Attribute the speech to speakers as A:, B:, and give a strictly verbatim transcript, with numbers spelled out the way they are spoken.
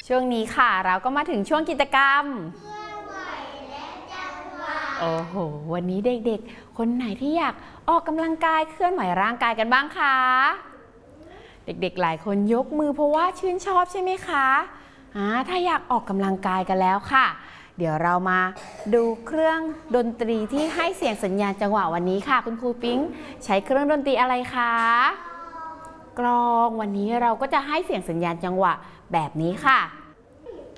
A: ช่วงนี้ค่ะเราก็มาถึงช่วงกิจกรรมโอ้โหวันนี้เด็กๆคนไหนที่อยากออกกำลังกายเคลื่อนไหวร่างกายกันบ้างคะเด็กๆหลายคนยกมือเพราะว่าชื่นชอบใช่ไหมคะอ่าถ้าอยากออกกำลังกายกันแล้วค่ะเดี๋ยวเรามาดูเครื่องดนตรีที่ให้เสียงสัญญาณจังหวะวันนี้ค่ะคุณครูปิ๊งใช้เครื่องดนตรีอะไรคะกลองวันนี้เราก็จะให้เสียงสัญญาณจังหวะแบบนี้ค่ะ